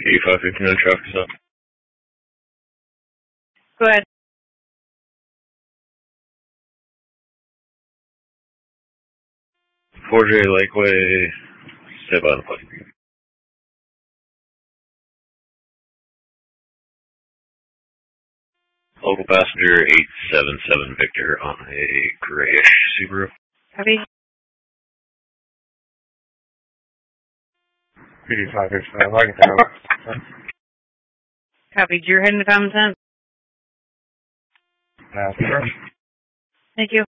8559 traffic stop. Go ahead. J Lakeway, stay by the plate. Local passenger 877 Victor on a grayish Subaru. Copy. 8559, I can have it. Copy. You're heading to Common Sense. Sure. Thank you.